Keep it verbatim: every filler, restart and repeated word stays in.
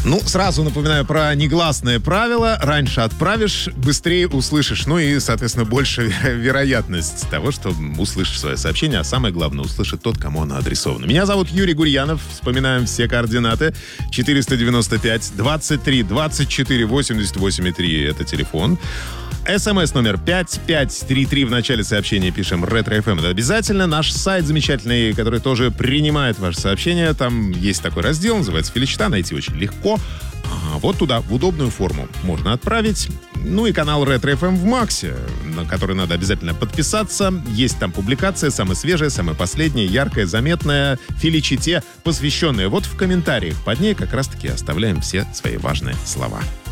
Ну, сразу напоминаю про негласное правило. Раньше отправишь, быстрее услышишь. Ну и, соответственно, больше вероятность того, что услышишь свое сообщение. А самое главное, услышит тот, кому оно адресовано. Меня зовут Юрий Гурьянов. Вспоминаем все координаты. четыреста девяносто пять двадцать три двадцать четыре восемьдесят восемь три. Это телефон. СМС номер пять пять три три. В начале сообщения пишем «Ретро эф эм». Это обязательно. Наш сайт замечательный, который тоже принимает ваши сообщения. Там есть такой раздел, называется «Феличита». Найти очень легко. А вот туда, в удобную форму, можно отправить. Ну и канал Ретро эф эм в Максе, на который надо обязательно подписаться. Есть там публикация, самая свежая, самая последняя, яркая, заметная, Феличите посвященная. Вот в комментариях под ней как раз-таки оставляем все свои важные слова.